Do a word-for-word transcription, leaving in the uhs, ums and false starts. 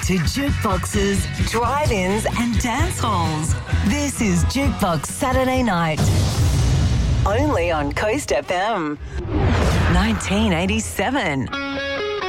to jukeboxes, drive-ins and dance halls. This is Jukebox Saturday Night. Only on Coast F M. nineteen eighty-seven.